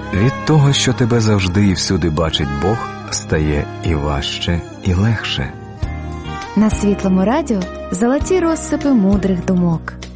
Від того, що тебе завжди і всюди бачить Бог, стає і важче, і легше. На Світлому радіо золоті розсипи мудрих думок.